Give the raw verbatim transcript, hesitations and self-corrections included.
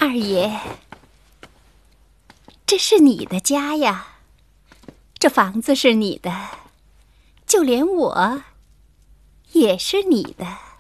二爷，这是你的家呀，这房子是你的，就连我也是你的。